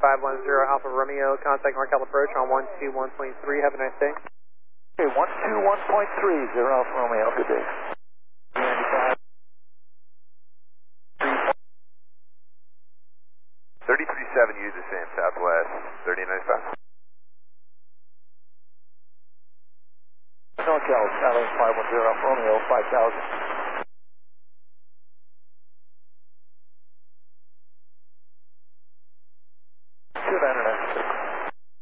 510 Alpha Romeo, contact Markel approach on 121.3. Have a nice day. Okay, 121.3, 0 Alpha Romeo, good day. 33.7, use the same, Southwest, 3095. NorCal, Satellite 510 Alpha Romeo, 5000.